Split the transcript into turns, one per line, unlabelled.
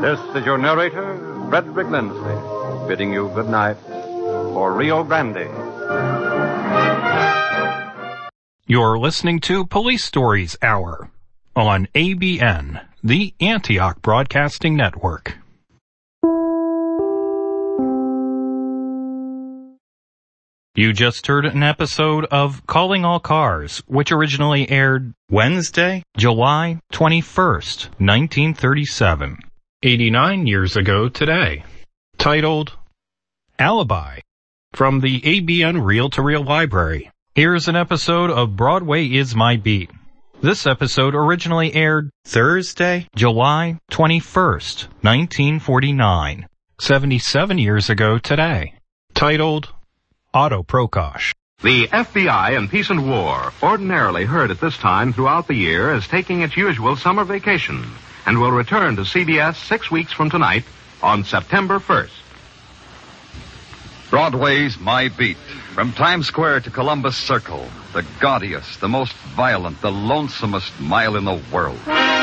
This is your narrator, Frederick Lindsay, bidding you good night for Rio Grande.
You're listening to Police Stories Hour on ABN, the Antioch Broadcasting Network. You just heard an episode of Calling All Cars, which originally aired Wednesday, July 21st, 1937, 89 years ago today, titled Alibi, from the ABN Reel-to-Reel Library. Here's an episode of Broadway Is My Beat. This episode originally aired Thursday, July 21st, 1949, 77 years ago today, titled Otto Prokosch.
The FBI in Peace and War, ordinarily heard at this time throughout the year, is taking its usual summer vacation and will return to CBS 6 weeks from tonight on September 1st.
Broadway's My Beat. From Times Square to Columbus Circle, the gaudiest, the most violent, the lonesomest mile in the world.